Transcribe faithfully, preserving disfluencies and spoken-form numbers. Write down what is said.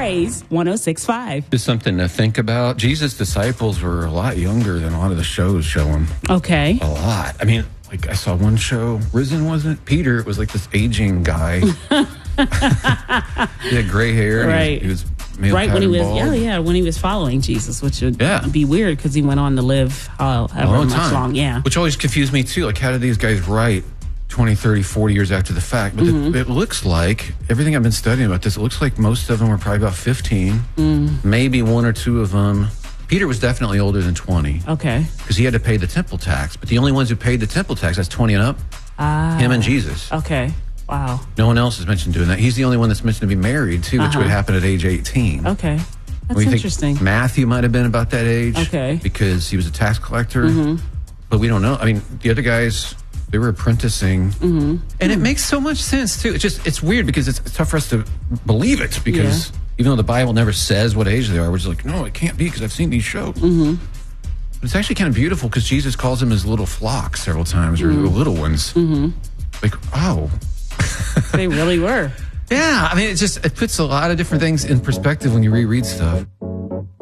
Praise one oh six point five. Just something to think about. Jesus' disciples were a lot younger than a lot of the shows show them. Okay. A lot. I mean, like I saw one show, Risen, wasn't it? Peter was like this aging guy. He had gray hair. Right. He was, he was male right when he was, bald. yeah, yeah, when he was following Jesus, which would Yeah. be weird because he went on to live uh, A however long much time. long. Yeah. Which always confused me too. Like, how did these guys write twenty, thirty, forty years after the fact? But Mm-hmm. it, it looks like, everything I've been studying about this, it looks like most of them were probably about fifteen. Mm. Maybe one or two of them. Peter was definitely older than twenty. Okay. Because he had to pay the temple tax. But the only ones who paid the temple tax, that's twenty and up, Ah. him and Jesus. Okay. Wow. No one else is mentioned doing that. He's the only one that's mentioned to be married, too, which Uh-huh. would happen at age eighteen. Okay. That's We think interesting. Matthew might have been about that age. Okay. Because he was a tax collector. Mm-hmm. But we don't know. I mean, the other guys, they were apprenticing. Mm-hmm. And it makes so much sense, too. It's just, it's weird because it's tough for us to believe it. Because even though the Bible never says what age they are, we're just like, no, it can't be because I've seen these shows. Mm-hmm. But it's actually kind of beautiful because Jesus calls them his little flock several times, or Mm-hmm. the little ones. Mm-hmm. Like, oh. They really were. Yeah, I mean, it just, it puts a lot of different things in perspective when you reread stuff.